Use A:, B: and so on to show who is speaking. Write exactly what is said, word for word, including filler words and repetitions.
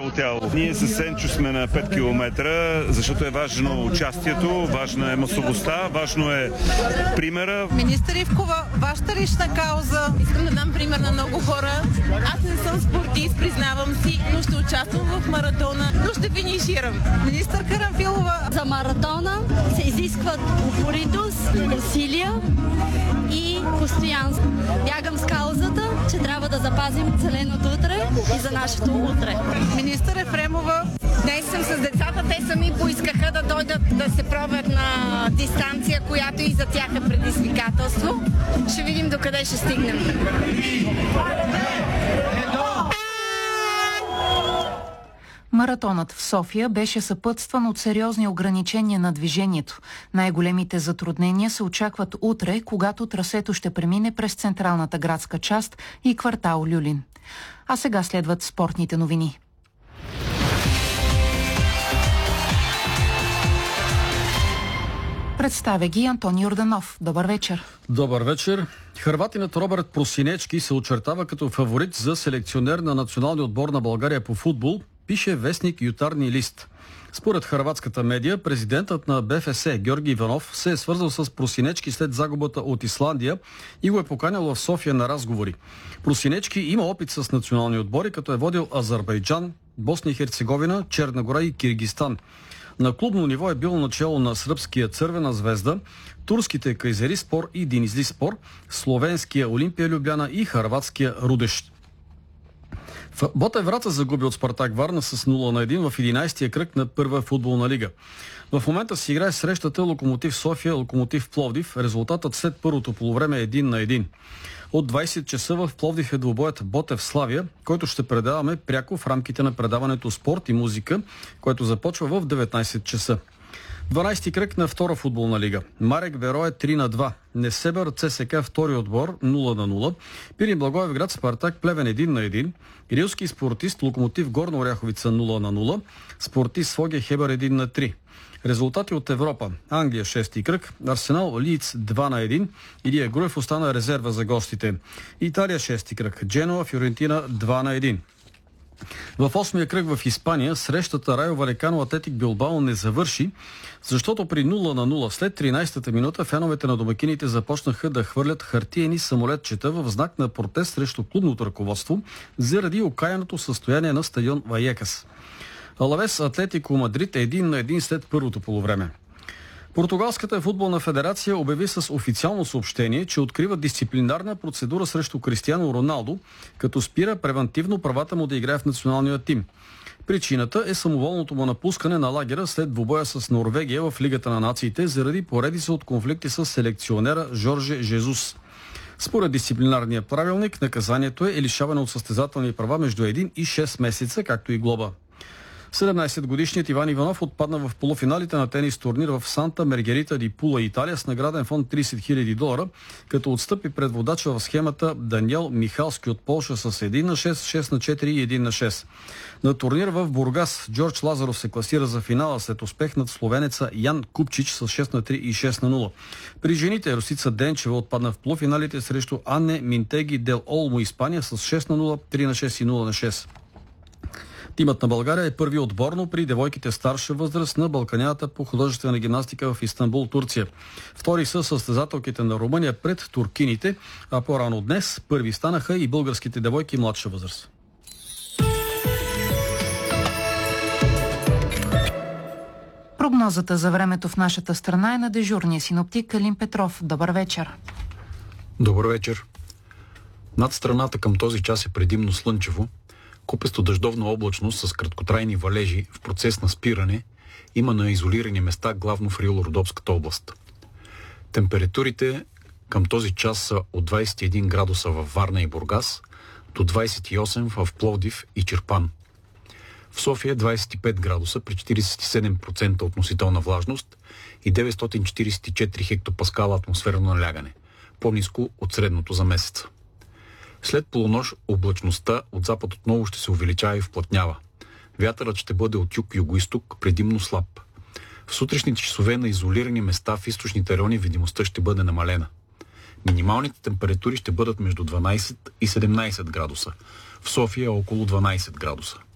A: цяло тяло. Ние с Сенчо сме на пет километра, защото е важно участието, важна е масовостта, важно е примера.
B: Министър Ивкова, вашата лична кауза? Искам да дам пример на много хора. Аз не съм спортист, признавам си, но ще участвам в маратона, но ще финиширам. Министър Карамфилова.
C: За маратона се изискват упоритост, усилия и постоянство. Бягам с каузата, че трябва да запазим зеленото утре и за нашето утре.
B: Министър Ефремова.
D: Днес съм с децата, те сами поискаха да дойдат да се пробват на дистанция, която и за тях е предизвикателство. Ще видим докъде ще стигнем.
E: Маратонът в София беше съпътстван от сериозни ограничения на движението. Най-големите затруднения се очакват утре, когато трасето ще премине през централната градска част и квартал Люлин. А сега следват спортните новини. Представя ги Антони Йорданов. Добър вечер.
F: Добър вечер. Хърватинът Робърт Просинечки се очертава като фаворит за селекционер на националния отбор на България по футбол, пише вестник Ютарни лист. Според хърватската медия, президентът на БФС Георги Иванов се е свързал с Просинечки след загубата от Исландия и го е поканял в София на разговори. Просинечки има опит с национални отбори, като е водил Азербайджан, Босна и Херцеговина, Черна гора и Киргизстан. На клубно ниво е бил начало на сръбския Цървена звезда, турските Кайзериспор и Денизлиспор, словенския Олимпия Любляна и хърватския Рудещ. Ботев Враца загуби от Спартак Варна с нула на едно в единайсетия кръг на първа футболна лига. В момента си играе срещата Локомотив София, Локомотив Пловдив. Резултатът след първото полувреме е един на един. От двайсет часа в Пловдив е двубоят Ботев Славия, който ще предаваме пряко в рамките на предаването Спорт и музика, което започва в деветнайсет часа. дванайсети кръг на втора футболна лига. Марек Берое три на два. Несебър ЦСКА втори отбор нула на нула. Пирин Благоевград Спартак Плевен един на един. Рилски спортист Локомотив Горна Оряховица нула на нула. Спортист Своге Хебър един на три. Резултати от Европа. Англия шести кръг. Арсенал Лиц два на един. Илия Груев остана резерва за гостите. Италия шести кръг. Дженуа Фиорентина два на един. В осмия кръг в Испания срещата Райо Валекано Атлетик Билбао не завърши, защото при нула на нула след тринайсетата минута феновете на домакините започнаха да хвърлят хартиени самолетчета в знак на протест срещу клубното ръководство заради окаяното състояние на стадион Вайекас. Алавес Атлетико Мадрид е един на един след първото полувреме. Португалската футболна федерация обяви с официално съобщение, че открива дисциплинарна процедура срещу Кристиано Роналдо, като спира превантивно правата му да играе в националния тим. Причината е самоволното му напускане на лагера след двубоя с Норвегия в Лигата на нациите заради поредица от конфликти с селекционера Жорже Жезус. Според дисциплинарния правилник, наказанието е лишаване от състезателни права между един и шест месеца, както и глоба. седемнайсетгодишният Иван Иванов отпадна в полуфиналите на тенис турнир в Санта Маргарита ди Пула, Италия, с награден фонд трийсет хиляди долара, като отстъпи пред водача в схемата Даниел Михалски от Полша с един на шест, шест на четири и един на шест. На турнир в Бургас Джордж Лазаров се класира за финала след успех над словенеца Ян Купчич с шест на три и шест на нула. При жените Росица Денчева отпадна в полуфиналите срещу Анне Минтеги дел Олмо, Испания, с шест на нула, три на шест и нула на шест. Тимът на България е първи отборно при девойките старша възраст на Балканията по художествена гимнастика в Истанбул, Турция. Втори са състезателките на Румъния пред туркините, а по-рано днес първи станаха и българските девойки младша възраст.
E: Прогнозата за времето в нашата страна е на дежурния синоптик Калин Петров. Добър вечер.
G: Добър вечер. Над страната към този час е предимно слънчево. Купесто дъждовна облачност с краткотрайни валежи в процес на спиране има на изолирани места, главно в Рило-Родопската област. Температурите към този час са от двайсет и един градуса във Варна и Бургас до двайсет и осем в Пловдив и Чирпан. В София двайсет и пет градуса при четирийсет и седем процента относителна влажност и деветстотин четирийсет и четири хектопаскала атмосферно налягане, по-ниско от средното за месеца. След полунощ облачността от запад отново ще се увеличава и вплътнява. Вятърът ще бъде от юг-югоизток, предимно слаб. В сутрешните часове на изолирани места в източните райони видимостта ще бъде намалена. Минималните температури ще бъдат между дванайсет и седемнайсет градуса. В София около дванайсет градуса.